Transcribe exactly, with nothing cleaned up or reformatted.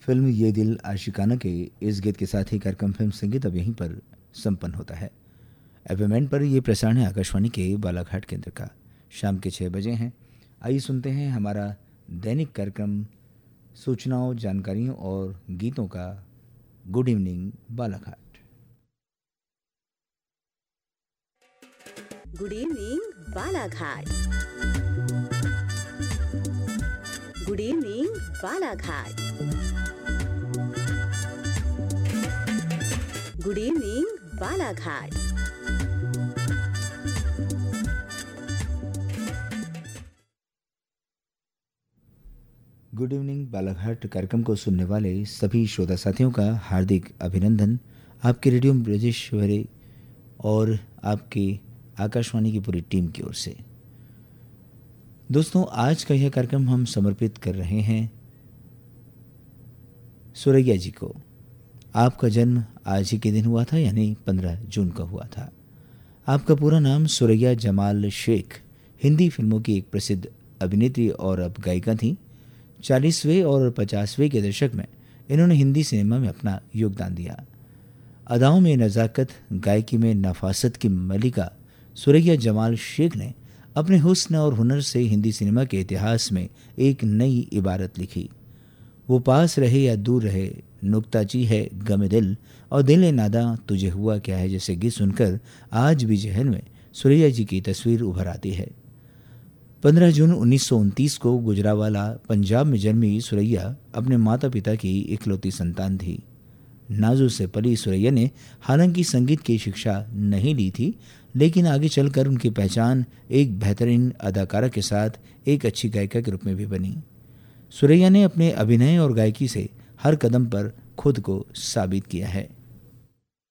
Film ये दिल आशिकाना के इस गीत के साथ ही कार्यक्रम फिल्म संगीत अब यहीं पर संपन्न होता है। एफएम पर ये प्रसारण है आकाशवाणी के बालाघाट केंद्र का। शाम के छः बजे हैं। आइए सुनते हैं हमारा दैनिक कार्यक्रम सूचनाओं, जानकारियों और गीतों का good evening Balaghat. Good evening Balaghat. Good evening Balaghat. Good evening Balaghat. Good evening Balaghat कार्यक्रम को सुनने वाले सभी श्रोता साथियों का हार्दिक अभिनंदन। आपके रेडियो ब्रजेश्वरी और आपके आकाशवाणी की पूरी टीम की ओर से। दोस्तों, आज का यह कार्यक्रम हम समर्पित कर रहे हैं सुरैया जी को। आपका जन्म आज ही के दिन हुआ था, यानी पंद्रह जून का हुआ था। आपका पूरा नाम सुरैया जमाल शेख, हिंदी फिल्मों की एक प्रसिद्ध अभिनेत्री और अब गायिका थी। चालीसवें और पचासवें के दशक में इन्होंने हिंदी सिनेमा में अपना योगदान दिया। अदाओं में नज़ाकत, गायकी में नफासत की मलिका सुरैया जमाल शेख ने अपने हुस्न और हुनर से हिंदी सिनेमा के इतिहास में एक नई इबारत लिखी। वो पास रहे या दूर रहे, नुक्ताची है गम दिल और दिल नादा तुझे हुआ क्या है जैसे गीत सुनकर आज भी जहन में सुरैया जी की तस्वीर उभर आती है। पंद्रह जून उन्नीस सौ उनतीस को गुजरावाला पंजाब में जन्मी सुरैया अपने माता पिता की इकलौती संतान थी। नाजू से पली सुरैया ने हालांकि संगीत की शिक्षा नहीं ली थी, लेकिन आगे चलकर उनकी पहचान एक बेहतरीन अदाकारा के साथ एक अच्छी गायिका के रूप में भी बनी। सुरैया ने अपने अभिनय और गायकी से हर कदम पर खुद को साबित किया है।